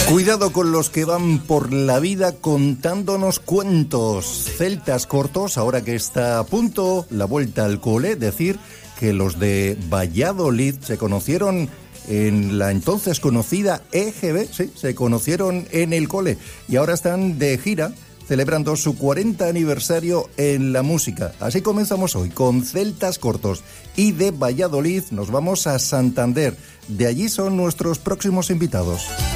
Cuidado con los que van por la vida contándonos cuentos. Celtas cortos, ahora que está a punto la vuelta al cole, decir que los de Valladolid se conocieron en la entonces conocida EGB, sí, se conocieron en el cole y ahora están de gira celebrando su 40 aniversario en la música. Así comenzamos hoy con Celtas cortos y de Valladolid nos vamos a Santander. De allí son nuestros próximos invitados.